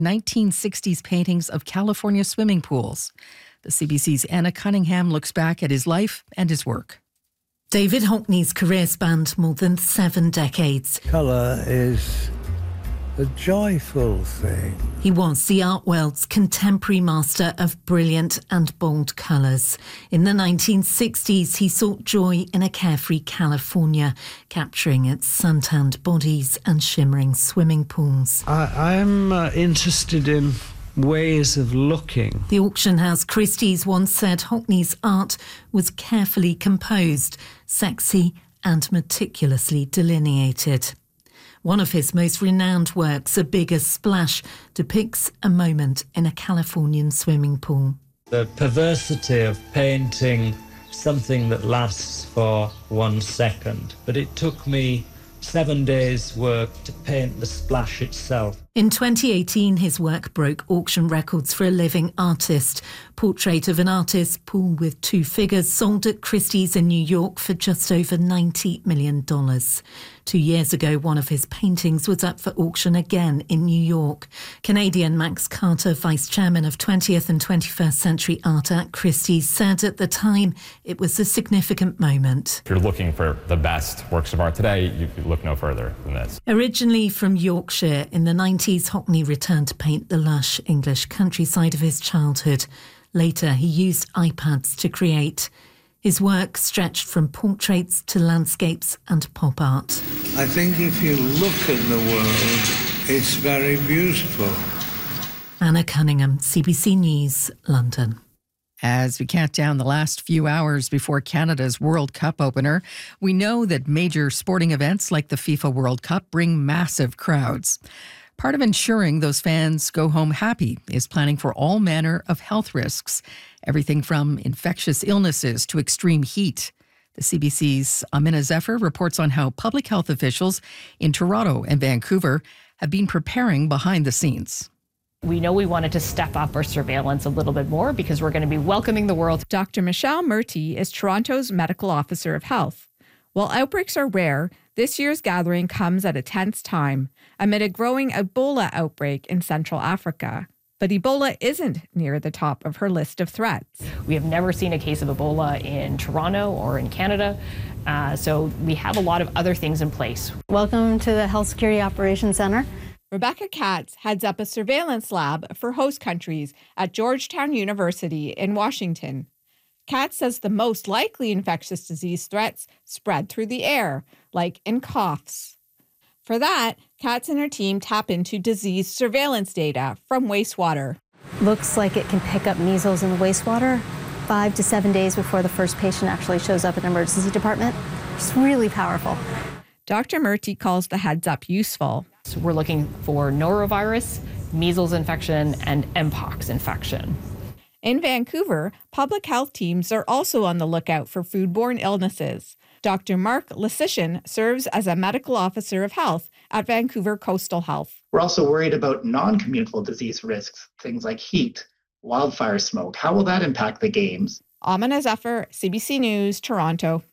1960s paintings of California swimming pools. The CBC's Anna Cunningham looks back at his life and his work. David Hockney's career spanned more than 7 decades. Colour is a joyful thing. He was the art world's contemporary master of brilliant and bold colours. In the 1960s, he sought joy in a carefree California, capturing its suntanned bodies and shimmering swimming pools. I'm interested in ways of looking. The auction house Christie's once said Hockney's art was carefully composed, sexy and meticulously delineated. One of his most renowned works, A Bigger Splash, depicts a moment in a Californian swimming pool. The perversity of painting something that lasts for 1 second, but it took me 7 days' work to paint the splash itself. In 2018, his work broke auction records for a living artist. Portrait of an artist, pool with 2 figures, sold at Christie's in New York for just over $90 million. 2 years ago, one of his paintings was up for auction again in New York. Canadian Max Carter, vice chairman of 20th and 21st Century Art at Christie's, said at the time it was a significant moment. If you're looking for the best works of art today, you could look no further than this. Originally from Yorkshire, in the 90s, Hockney returned to paint the lush English countryside of his childhood. Later, he used iPads to create. His work stretched from portraits to landscapes and pop art. I think if you look at the world, it's very beautiful. Anna Cunningham, CBC News, London. As we count down the last few hours before Canada's World Cup opener, we know that major sporting events like the FIFA World Cup bring massive crowds. Part of ensuring those fans go home happy is planning for all manner of health risks, everything from infectious illnesses to extreme heat. The CBC's Amina Zephyr reports on how public health officials in Toronto and Vancouver have been preparing behind the scenes. We know we wanted to step up our surveillance a little bit more because we're going to be welcoming the world. Dr. Michelle Murty is Toronto's Medical Officer of Health. While outbreaks are rare, this year's gathering comes at a tense time amid a growing Ebola outbreak in Central Africa. But Ebola isn't near the top of her list of threats. We have never seen a case of Ebola in Toronto or in Canada, so we have a lot of other things in place. Welcome to the Health Security Operations Center. Rebecca Katz heads up a surveillance lab for host countries at Georgetown University in Washington. Katz says the most likely infectious disease threats spread through the air, like in coughs. For that, Katz and her team tap into disease surveillance data from wastewater. Looks like it can pick up measles in the wastewater 5 to 7 days before the first patient actually shows up in the emergency department. It's really powerful. Dr. Murty calls the heads up useful. So we're looking for norovirus, measles infection, and mpox infection. In Vancouver, public health teams are also on the lookout for foodborne illnesses. Dr. Mark Lysician serves as a medical officer of health at Vancouver Coastal Health. We're also worried about non-communicable disease risks, things like heat, wildfire smoke. How will that impact the games? Amina Zephyr, CBC News, Toronto.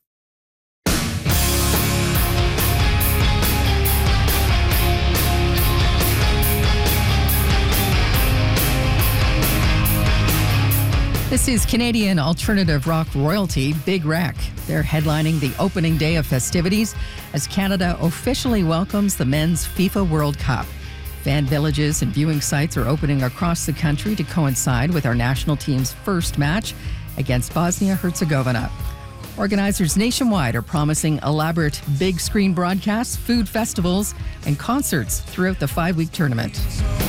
This is Canadian alternative rock royalty Big Wreck. They're headlining the opening day of festivities as Canada officially welcomes the men's FIFA World Cup. Fan villages and viewing sites are opening across the country to coincide with our national team's first match against Bosnia-Herzegovina. Organizers nationwide are promising elaborate big screen broadcasts, food festivals, and concerts throughout the 5-week tournament.